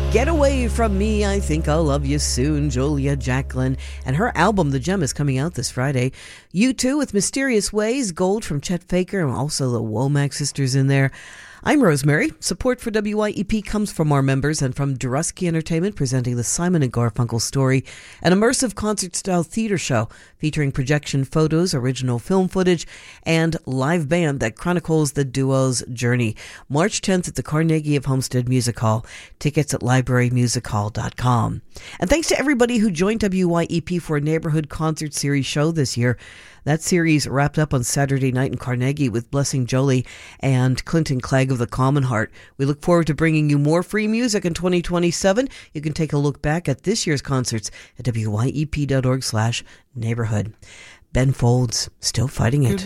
Get Away From Me, I Think I'll Love You Soon, Julia Jacklin. And her album, The Gem, is coming out this Friday. U2 with Mysterious Ways, Gold from Chet Faker, and also the Womack sisters in there. I'm Rosemary. Support for WYEP comes from our members and from Durusky Entertainment, presenting the Simon & Garfunkel Story, an immersive concert-style theater show featuring projection photos, original film footage, and live band that chronicles the duo's journey. March 10th at the Carnegie of Homestead Music Hall. Tickets at librarymusichall.com. And thanks to everybody who joined WYEP for a Neighborhood Concert Series show this year. That series wrapped up on Saturday night in Carnegie with Blessing Jolie and Clinton Clegg of the Common Heart. We look forward to bringing you more free music in 2027. You can take a look back at this year's concerts at wyep.org/neighborhood. Ben Folds, still fighting it.